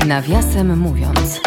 Nawiasem mówiąc.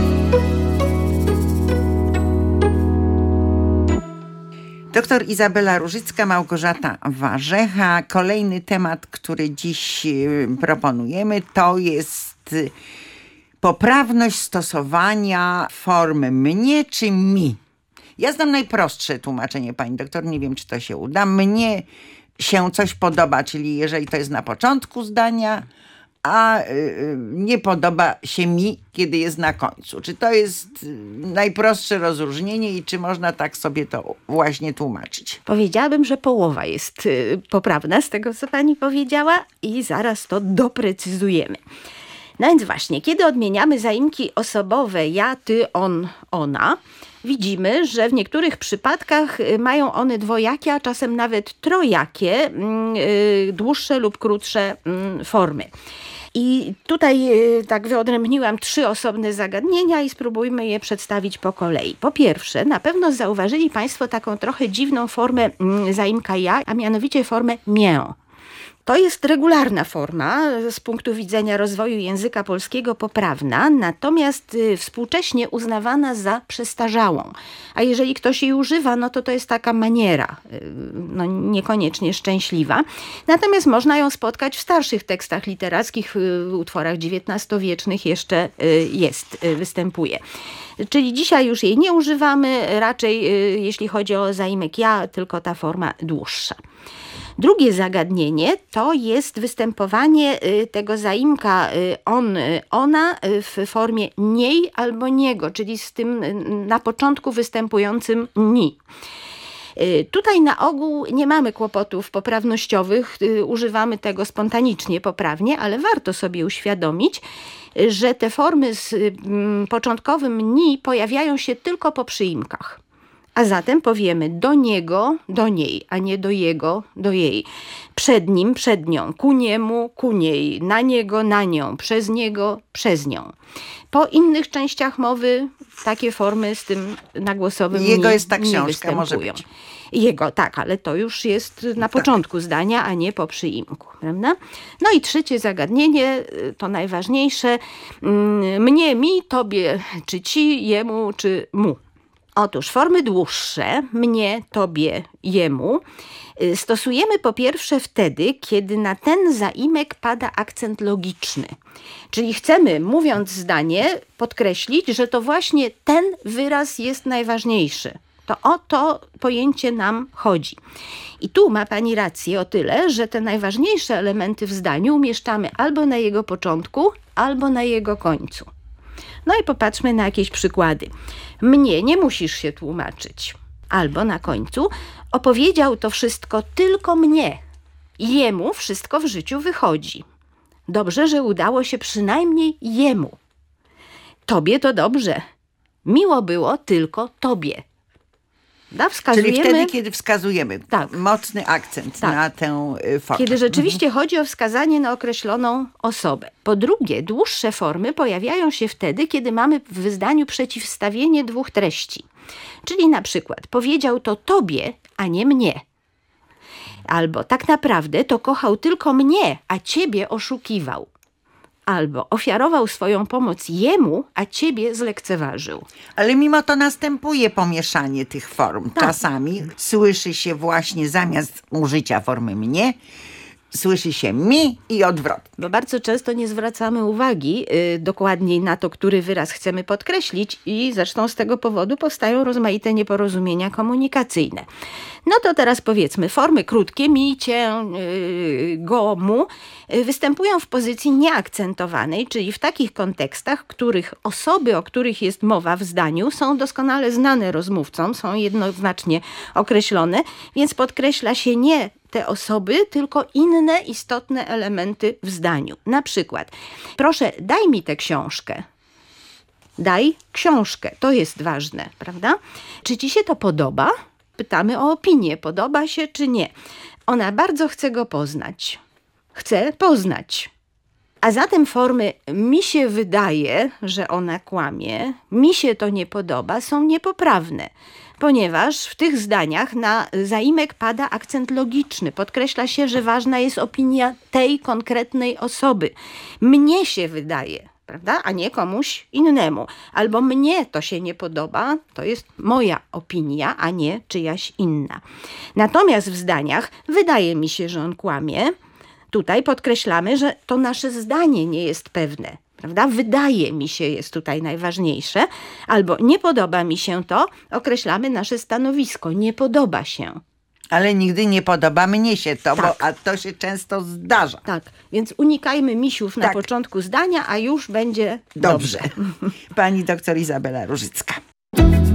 Doktor Izabela Różycka, Małgorzata Warzecha. Kolejny temat, który dziś proponujemy, to jest poprawność stosowania formy mnie czy mi. Ja znam najprostsze tłumaczenie, pani doktor, nie wiem, czy to się uda. Mnie się coś podoba, czyli jeżeli to jest na początku zdania, a nie podoba się mi, kiedy jest na końcu. Czy to jest najprostsze rozróżnienie i czy można tak sobie to właśnie tłumaczyć? Powiedziałabym, że połowa jest poprawna z tego, co pani powiedziała i zaraz to doprecyzujemy. No więc właśnie, kiedy odmieniamy zaimki osobowe ja, ty, on, ona, widzimy, że w niektórych przypadkach mają one dwojakie, a czasem nawet trojakie, dłuższe lub krótsze formy. I tutaj tak wyodrębniłam 3 osobne zagadnienia i spróbujmy je przedstawić po kolei. Po pierwsze, na pewno zauważyli państwo taką trochę dziwną formę zaimka ja, a mianowicie formę mię. To jest regularna forma, z punktu widzenia rozwoju języka polskiego poprawna, natomiast współcześnie uznawana za przestarzałą. A jeżeli ktoś jej używa, no to jest taka maniera, no niekoniecznie szczęśliwa. Natomiast można ją spotkać w starszych tekstach literackich, utworach XIX-wiecznych jeszcze występuje. Czyli dzisiaj już jej nie używamy, raczej jeśli chodzi o zaimek ja, tylko ta forma dłuższa. Drugie zagadnienie to jest występowanie tego zaimka on, ona w formie niej albo niego, czyli z tym na początku występującym ni. Tutaj na ogół nie mamy kłopotów poprawnościowych, używamy tego spontanicznie, poprawnie, ale warto sobie uświadomić, że te formy z początkowym ni pojawiają się tylko po przyimkach. A zatem powiemy do niego, do niej, a nie do jego, do jej. Przed nim, przed nią, ku niemu, ku niej, na niego, na nią, przez niego, przez nią. Po innych częściach mowy takie formy z tym nagłosowym jego nie, jest ta książka, nie występują. może być. Jego, tak, ale to już jest na początku zdania, a nie po przyimku, prawda? No i trzecie zagadnienie, to najważniejsze. Mnie, mi, tobie, czy ci, jemu, czy mu. Otóż formy dłuższe, mnie, tobie, jemu, stosujemy po pierwsze wtedy, kiedy na ten zaimek pada akcent logiczny. Czyli chcemy, mówiąc zdanie, podkreślić, że to właśnie ten wyraz jest najważniejszy. To o to pojęcie nam chodzi. I tu ma pani rację o tyle, że te najważniejsze elementy w zdaniu umieszczamy albo na jego początku, albo na jego końcu. No i popatrzmy na jakieś przykłady. Mnie nie musisz się tłumaczyć. Albo na końcu opowiedział to wszystko tylko mnie. Jemu wszystko w życiu wychodzi. Dobrze, że udało się przynajmniej jemu. Tobie to dobrze. Miło było tylko tobie. Czyli wtedy, kiedy wskazujemy mocny akcent na tę formę. Kiedy rzeczywiście chodzi o wskazanie na określoną osobę. Po drugie, dłuższe formy pojawiają się wtedy, kiedy mamy w zdaniu przeciwstawienie 2 treści. Czyli na przykład powiedział to tobie, a nie mnie. Albo tak naprawdę to kochał tylko mnie, a ciebie oszukiwał. Albo ofiarował swoją pomoc jemu, a ciebie zlekceważył. Ale mimo to następuje pomieszanie tych form. Tak. Czasami słyszy się właśnie zamiast użycia formy mnie, słyszy się mi i odwrotnie. Bo bardzo często nie zwracamy uwagi dokładniej na to, który wyraz chcemy podkreślić i zresztą z tego powodu powstają rozmaite nieporozumienia komunikacyjne. No to teraz powiedzmy, formy krótkie, mi, cię, go, mu, występują w pozycji nieakcentowanej, czyli w takich kontekstach, których osoby, o których jest mowa w zdaniu, są doskonale znane rozmówcom, są jednoznacznie określone, więc podkreśla się nie te osoby, tylko inne istotne elementy w zdaniu. Na przykład, proszę, daj mi tę książkę. Daj książkę. To jest ważne, prawda? Czy ci się to podoba? Pytamy o opinię. Podoba się czy nie? Ona bardzo chce go poznać. Chce poznać. A zatem formy mi się wydaje, że ona kłamie, mi się to nie podoba, są niepoprawne. Ponieważ w tych zdaniach na zaimek pada akcent logiczny. Podkreśla się, że ważna jest opinia tej konkretnej osoby. Mnie się wydaje, prawda? A nie komuś innemu. Albo mnie to się nie podoba, to jest moja opinia, a nie czyjaś inna. Natomiast w zdaniach wydaje mi się, że on kłamie. Tutaj podkreślamy, że to nasze zdanie nie jest pewne. Prawda? Wydaje mi się jest tutaj najważniejsze. Albo nie podoba mi się to, określamy nasze stanowisko. Nie podoba się. Ale nigdy nie podoba mnie się to, Tak. a to się często zdarza. Tak, więc unikajmy misiów na Tak. początku zdania, a już będzie Dobrze. Pani doktor Izabela Różycka.